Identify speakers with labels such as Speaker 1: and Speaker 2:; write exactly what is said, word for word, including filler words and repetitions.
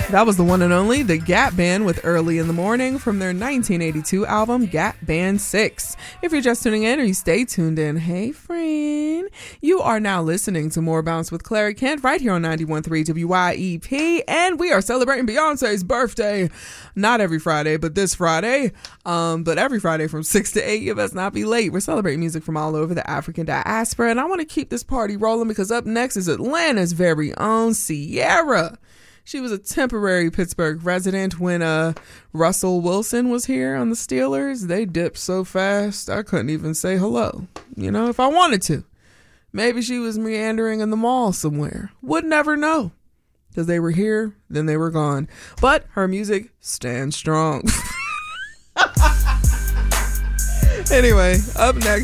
Speaker 1: That was the one and only The Gap Band with Early in the Morning from their nineteen eighty-two album Gap Band six. If you're just tuning in or you stay tuned in, hey friend, you are now listening to More Bounce with Clary Kent right here on ninety-one point three W Y E P, and we are celebrating Beyonce's birthday. Not every Friday, but this Friday. Um, but every Friday from six to eight, you best not be late. We're celebrating music from all over the African diaspora, and I want to keep this party rolling because up next is Atlanta's very own Ciara. She was a temporary Pittsburgh resident when uh, Russell Wilson was here on the Steelers. They dipped so fast, I couldn't even say hello, you know, if I wanted to. Maybe she was meandering in the mall somewhere. Would never know. Because they were here, then they were gone. But her music stands strong. Anyway, up next.